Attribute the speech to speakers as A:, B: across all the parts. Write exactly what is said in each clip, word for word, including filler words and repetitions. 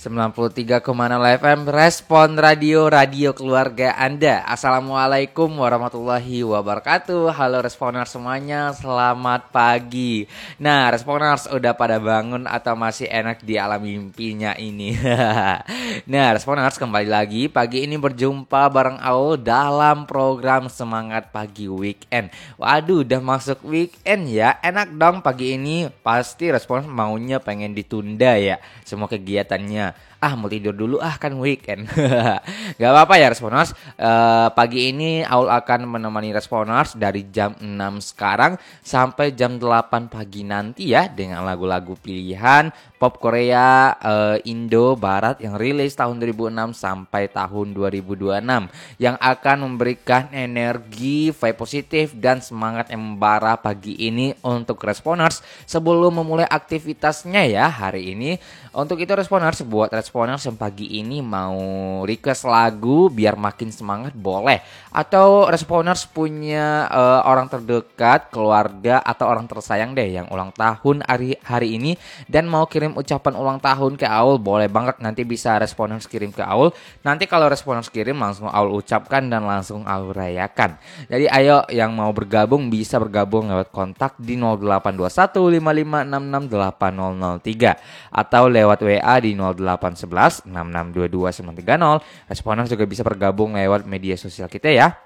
A: sembilan puluh tiga koma nol F M Respon Radio, radio keluarga Anda. Assalamualaikum warahmatullahi wabarakatuh. Halo Responers semuanya, selamat pagi. Nah, Responers udah pada bangun atau masih enak di alam mimpinya ini? Nah, Responers kembali lagi pagi ini berjumpa bareng Aul dalam program Semangat Pagi Weekend. Waduh, udah masuk weekend ya. Enak dong pagi ini. Pasti Responers maunya pengen ditunda ya semua kegiatannya. Ah, mau tidur dulu ah, kan weekend. Gak apa-apa ya Responers. uh, Pagi ini Aul akan menemani Responers dari jam enam sekarang sampai jam delapan pagi nanti ya, dengan lagu-lagu pilihan pop Korea, uh, Indo, Barat yang rilis tahun dua ribu enam sampai tahun dua ribu dua puluh enam, yang akan memberikan energi, vibe positif dan semangat yang membara pagi ini untuk Responers sebelum memulai aktivitasnya ya hari ini. Untuk itu Responers, buat Responers yang pagi ini mau request lagu biar makin semangat boleh. Atau Responers punya uh, orang terdekat, keluarga atau orang tersayang deh yang ulang tahun hari hari ini dan mau kirim ucapan ulang tahun ke Aul, boleh banget, nanti bisa Responers kirim ke Aul. Nanti kalau Responers kirim langsung Aul ucapkan dan langsung Aul rayakan. Jadi ayo yang mau bergabung bisa bergabung lewat kontak di nol delapan dua satu lima lima enam enam delapan nol nol tiga atau lewat W A di nol delapan satu satu enam enam dua dua sembilan tiga nol. Responers juga bisa bergabung lewat media sosial kita ya.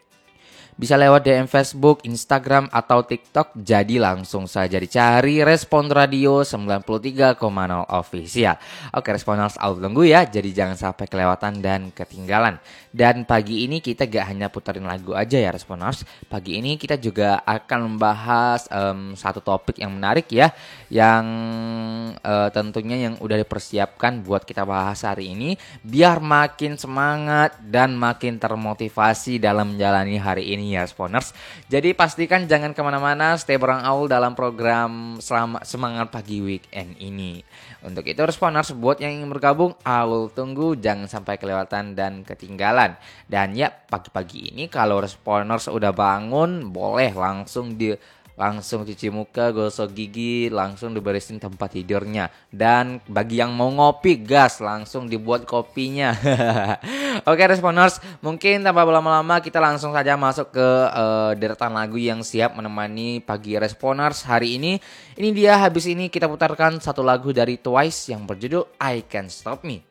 A: Bisa lewat D M Facebook, Instagram, atau TikTok. Jadi langsung saja dicari Respon Radio sembilan puluh tiga koma nol Official. Oke Responers, Aul tunggu ya. Jadi jangan sampai kelewatan dan ketinggalan. Dan pagi ini kita gak hanya puterin lagu aja ya Responers. Pagi ini kita juga akan membahas um, satu topik yang menarik ya, yang uh, tentunya yang udah dipersiapkan buat kita bahas hari ini, biar makin semangat dan makin termotivasi dalam menjalani hari ini ya Responers. Jadi pastikan jangan kemana-mana, stay bareng Aul dalam program Selama Semangat Pagi Weekend ini. Untuk itu Responers, buat yang ingin bergabung, Aul tunggu, jangan sampai kelewatan dan ketinggalan. Dan ya pagi-pagi ini kalau Responers udah bangun, boleh langsung di langsung cuci muka, gosok gigi, langsung diberesin tempat tidurnya. Dan bagi yang mau ngopi, gas, langsung dibuat kopinya. Oke Responers, mungkin tanpa berlama-lama kita langsung saja masuk ke uh, deretan lagu yang siap menemani pagi Responers hari ini. Ini dia, habis ini kita putarkan satu lagu dari Twice yang berjudul I Can't Stop Me.